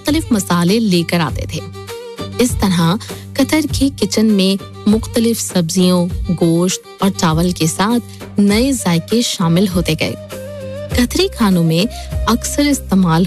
मुख्तलिफ मसाले लेकर आते थे। इस तरह कतर के किचन में मुख्तलिफ सब्जियों, गोश्त और चावल के साथ नए जायके शामिल होते गए। कतरी खानों में अक्सर इस्तेमाल